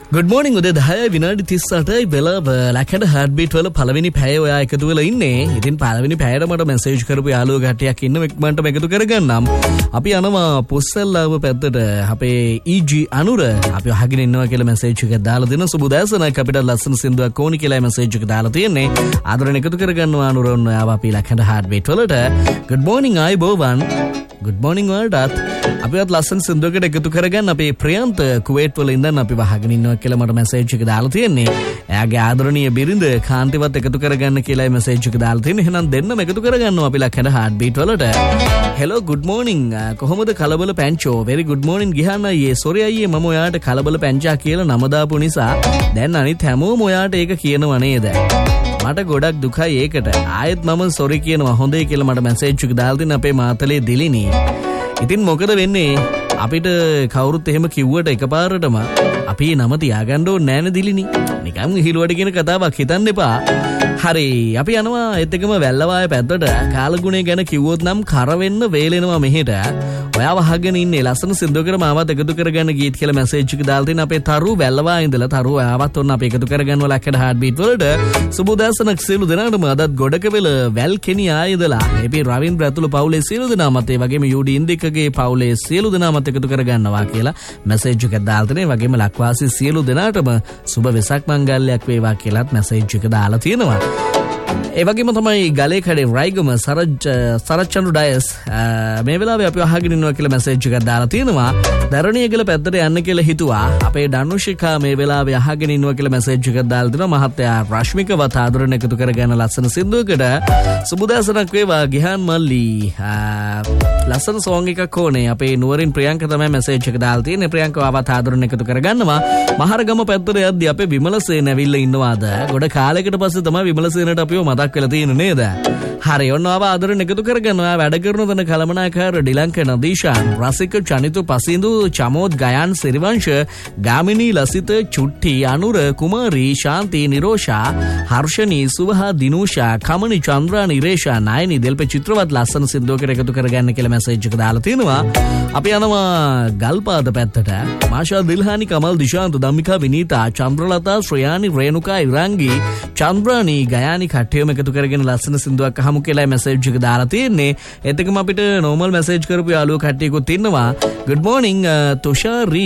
Good morning උදේ 10 විනාඩි 38යි වෙලාව ලැකඩ හાર્ට් බීට් වල පළවෙනි පැය ඔයා එකතු වෙලා ඉන්නේ. ඉතින් පළවෙනි පැයට මට මැසේජ් කරපු යාළුවෝ ගැටියක් ඉන්න මට එකතු කරගන්නම්. අපි යනවා පුස්සල්ලාව පැත්තට අපේ EG අනුර අපි අහගෙන ඉන්නවා කියලා මැසේජ් එකක් දාලා දෙන සුබ දැසනක් අපිට ලස්සන සින්දුවක් ඕනි කියලා මැසේජ් එකක් දාලා තියෙන්නේ. ආදරෙන් එකතු කරගන්නවා අනුර ඔයාව අපි ලැකඩ හાર્ට් බීට් වලට. Good morning ආයිබෝවන්. Good morning වලටත් අපිවත් ලස්සන සින්දුවකට එකතු කරගන්න අපේ ප්‍රියන්ත කුවේට් වල ඉඳන් අපි වහගෙන ඉන්නවා කියලා මට මැසේජ් එක දාලා තියෙන්නේ. එයාගේ ආදරණීය බිරිඳ කාන්තිවත් එකතු කරගන්න කියලා මැසේජ් එක දාලා තියෙන්නේ. එහෙනම් දෙන්නම එකතු කරගන්නවා අපි ලැකඩ හાર્ට් බීට් වලට. Hello good morning. කොහොමද කලබල පැංචෝ? Very good morning ගිහන්න අයියේ. sorry අයියේ මම ඔයාට කලබල පැංචා කියලා නම දාපු නිසා දැන් අනිත් හැමෝම ඔයාට ඒක කියනව නේද? මට ගොඩක් දුකයි ඒකට. ආයෙත් මම sorry කියනවා හොඳයි කියලා මට මැසේජ් එක දාලා දෙන්න අපේ මාතලේ දිලිනී. ඉතින් මොකද වෙන්නේ? අපිට කවුරුත් එහෙම කිව්වට එකපාරටම අපි නම තියාගන්න ඕනේ නෑනේ දිලිනී. නිකන් හිලුවට කියන කතාවක් හිතන්න එපා. හරි අපි යනවා ඒත් එකම වැල්ලවාය පැත්තට. කාලගුණය ගැන කිව්වොත් නම් කර වෙන්න වේලෙනවා මෙහෙට. ඔයාව අහගෙන ඉන්නේ ලස්සන සින්දුවකට මාවත් එකතු කරගන්න ගීත් කියලා මැසේජ් එක දාලා තින අපේ තරු වැල්ලවාය ඉඳලා තරු ආවත් ඔන්න අපි එකතු කරගන්නවා ලැකඩ හાર્ට් බීට් වලට. සුබ දැසනක් සියලු දෙනාටම අදත් ගොඩකවෙල වැල් කෙනි ආයදලා එපේ රවින්ද්‍ර ඇතුළු පවුලේ සියලු දෙනාමත් ඒ වගේම යුඩි ඉන්දිකගේ පවුලේ සියලු දෙනාමත් එකතු කරගන්නවා කියලා මැසේජ් එකක් දාලා තිනේ. වගේම ලක්වාසී සියලු දෙනාටම සුබ වෙසක් මංගල්‍යයක් වේවා කියලාත් මැසේජ් එක දාලා තියෙනවා. ඒ වගේම තමයි ගලේ කඩේ රයිගම සරච්චන්ඩු ඩයස් මේ වෙලාවේ අපි අහගෙන ඉන්නවා කියලා මැසේජ් එකක් දාලා තියෙනවා. දරණියගල පැත්තට යන්න කියලා හිතුවා. අපේ ඩනුෂිකා මේ වෙලාවේ අහගෙන ඉන්නවා කියලා මැසේජ් එකක් දාලා දෙනවා. මහත්තයා රශ්මිකවත් ආදරෙන් එකතු කරගෙන ලස්සන සින්දුවකට සුබදාසනක් වේවා ගිහන් මල්ලි. ලස්සන සෝංග් එකක් ඕනේ. අපේ නුවරින් ප්‍රියංක තමයි මැසේජ් එක දාලා තියෙන්නේ. ප්‍රියංකව ආවත් ආදරෙන් එකතු කරගන්නවා. මහරගම පැත්තට යද්දී අපේ විමලසේන ඇවිල්ලා ඉන්නවාද? ගොඩ කාලයකට පස්සේ තමයි විමලසේනට අපිව මතක් වෙලා තියෙන්නේ නේද? හරි ඔන්න ආව ආදරෙන් එකතු කරගන්නවා. වැඩ කරන තන කලමනාකාර ඩිලංක නදීෂාන් රසික චනිතු පසින්දු චමෝද් ගයන් සිරිවංශ ගාමිනී ලසිත චුට්ටි අනුර කුමාරී ශාන්ති නිරෝෂා හර්ෂණී සුවහා දිනූෂා කමනි චන්ද්‍රා නිරේෂා නයනි දෙල්ප චිත්‍රවත් ලස්සන සින්දුවකට එකතු කරගන්න කියලා මැසේජ් එක දාලා තිනවා. අපි යනවා ගල්පාද පැත්තට. මාෂා දිල්හානි කමල් දිශාන්ත ධම්මිකා විනීතා චන්ද්‍රලතා ශ්‍රයානි රේණුකා ඉරංගි චන්ද්‍රානි ගයානි කට්ටියම එකතු කරගෙන ලස්සන සින්දුවක් අහමු කියලා මැසේජ් එක දාලා තියෙන්නේ. ඒත් එකම අපිට නෝමල් මැසේජ් කරපු යාළුවෝ කට්ටියකුත් ඉන්නවා. good morning තුෂාරි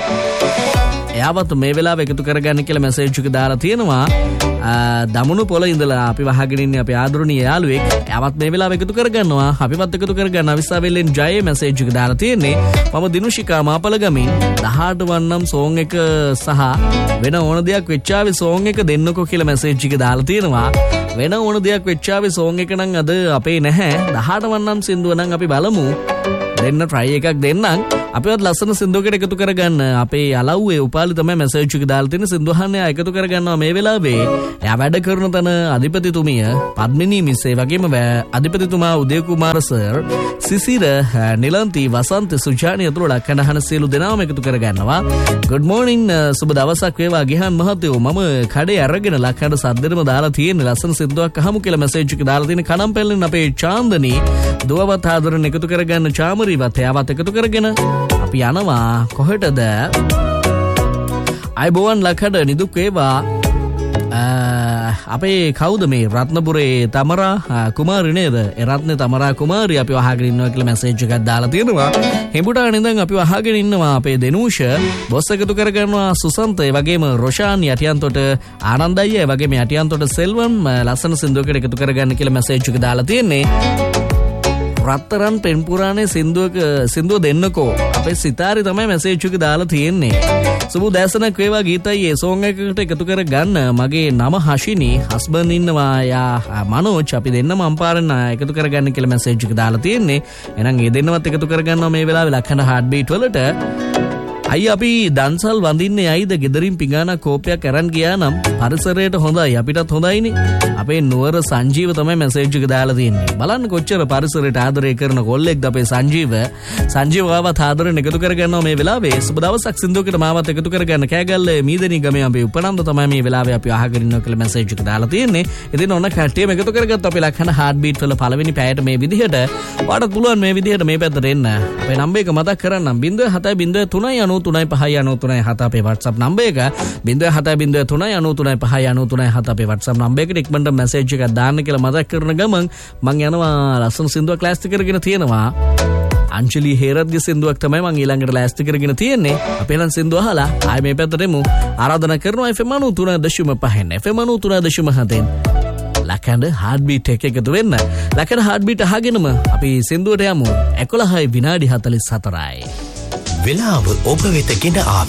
එයාවත් මේ වෙලාව එකතු කරගන්න කියලා මැසේජ් එක දාලා තියෙනවා. දමුණු පොළ ඉඳලා අපි වහගෙන ඉන්නේ අපේ ආදරණීය යාළුවෙක්. එයාවත් මේ වෙලාව එකතු කරගන්නවා. අපිවත් එකතු කරගන්න අවිස්සාවෙල්ලෙන් ජය මැසේජ් එක දාලා තියෙන්නේ. මම දිනුෂිකා මාපලගමින් 18 වන්නම් සෝං එක සහ වෙන ඕන දෙයක් වෙච්චාවේ සෝං එක දෙන්නකෝ කියලා මැසේජ් එක දාලා තියෙනවා. වෙන ඕන දෙයක් වෙච්චාවේ සෝං එක නම් අද අපේ නැහැ. 18 වන්නම් සින්දුව නම් අපි බලමු. දෙන්න try එකක් දෙන්නම්. අපිවත් ලස්සන සින්දුවකට එකතු කරගන්න. අපේ අලව්වේ උපාලි තමයි මැසේජ් එක දාලා තියෙන. සින්දු අහන්නේ එකතු කරගන්නවා මේ වෙලාවේ. එයා වැඩ කරන තන අධිපතිතුමිය පද්මිනී මිස් ඒ වගේම අධිපතිතුමා උදය කුමාර සර් සිසිර නිලන්ති වසන්ත සුජානි අතුළු ලක්කනහන සියලු දෙනාම එකතු කරගන්නවා. good morning සුබ දවසක් වේවා ගිහන් මහත්තයෝ. මම කඩේ අරගෙන ලක්කන සද්දෙටම දාලා තියෙන ලස්සන සින්දුවක් අහමු කියලා මැසේජ් එක දාලා තියෙන. කණම්පැල්ලෙන් අපේ චාන්දනී දුවවත් ආදරෙන් එකතු කරගන්න චාමරිවත් එයාවත් එකතු කරගෙන අපි යනවා කොහෙටද? අයිබෝවන් ලකඩ නිදුක් වේවා. අපේ කවුද මේ රත්නපුරේ තමරා කුමාරි නේද? ඒ රත්නේ තමරා කුමාරි අපි අහගෙන ඉන්නවා කියලා මැසේජ් එකක් දාලා තියෙනවා. හෙඹුටාන ඉඳන් අපි අහගෙන ඉන්නවා අපේ දෙනූෂ බොස් එකතු කරගන්නවා සුසන්ත ඒ වගේම රොෂාන් යටියන්තොට ආනන්දයි ඒ වගේම යටියන්තොට සෙල්වන් ලස්සන සින්දුවකට එකතු කරගන්න කියලා මැසේජ් එක දාලා තියෙන්නේ. රත්තරන් පෙන් පුරාණේ සින්දුව දෙන්නකෝ අපේ සිතාරි තමයි මැසේජ් එක දාලා තියෙන්නේ. සුබ දැසනක් වේවා ගීතයි ඒ සෝං එකකට එකතු කරගන්න. මගේ නම හෂිනි හස්බන්ඩ් ඉන්නවා යා මනෝජ් අපි දෙන්නම අම්පාරෙන් එකතු කරගන්න කියලා මැසේජ් එක දාලා තියෙන්නේ. එහෙනම් ඒ දෙන්නවත් එකතු කරගන්නවා මේ වෙලාවේ ලක්කන හાર્ට් බීට් වලට. අයි අපි දන්සල් වඳින්නේ ඇයිද? ගෙදරින් පිඟානක් කෝපයක් අරන් ගියා නම් පරිසරයට හොඳයි අපිටත් හොඳයිනේ. අපේ නුවර සංජීව තමයි මැසේජ් එක දාලා තියෙන්නේ. බලන්න කොච්චර පරිසරයට ආදරය කරන කොල්ලෙක්ද අපේ සංජීව. සංජීවව ආදරෙන් එකතු කරගන්නවා මේ වෙලාවේ. සුබ දවසක් සින්දුවකට මාවත් එකතු කරගන්න. කෑගල්ලේ මීදෙනී ගමේ අපේ උපනන්ද තමයි මේ වෙලාවේ අපි අහගෙන ඉන්නවා කියලා මැසේජ් එක දාලා තියෙන්නේ. ඉතින් ඔන්න කට්ටියම එකතු කරගත්ත අපේ ලක්ෂණ හાર્ට් බීට් වල පළවෙනි පැයට මේ විදිහට ඔයාලට පුළුවන් මේ විදිහට මේ පැත්තට එන්න. අපේ නම්බර් එක මතක් කරන්නම් 0703939397 අපේ WhatsApp නම්බර් එක 0703939397 අපේ WhatsApp නම්බර් එකට ඉක්මනට මැසේජ් එකක් දාන්න කියලා මතක් කරන ගමන් මම යනවා ලස්සන සින්දුවක් ලෑස්ති කරගෙන තියෙනවා. අංජලි හේරත්ගේ සින්දුවක් තමයි මම ඊළඟට ලෑස්ති කරගෙන තියෙන්නේ. අපි ලන් සින්දුව අහලා ආයේ මේ පැත්තට එමු. ආරාධනා කරනවා FM 93.5 FM 93.7 ලකඬ හાર્ට් බීට් එකතු වෙන්න. ලකඬ හાર્ට් බීට් අහගෙනම අපි සින්දුවට යමු. 11 විනාඩි 44යි. වෙලාව ඔබ වෙත ගෙන ආවේ